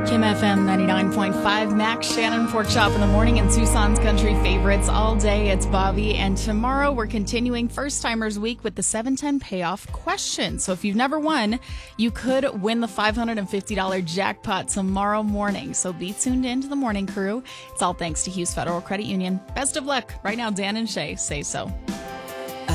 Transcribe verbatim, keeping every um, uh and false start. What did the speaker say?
Kim F M ninety-nine point five, Max Shannon, Pork Chop in the Morning, and Tucson's Country Favorites all day. It's Bobby, and tomorrow we're continuing First Timers Week with the seven ten payoff question. So if you've never won, you could win the five hundred fifty dollars jackpot tomorrow morning. So be tuned in to the morning crew. It's all thanks to Hughes Federal Credit Union. Best of luck. Right now, Dan and Shay say so.